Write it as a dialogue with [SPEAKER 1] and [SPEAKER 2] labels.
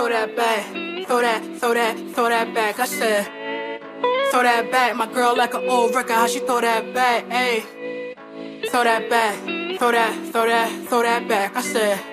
[SPEAKER 1] throw that back. Throw that back. I said, throw that back. My girl like an old record, how she throw that back, ayy. Throw that back. Throw that back. I said.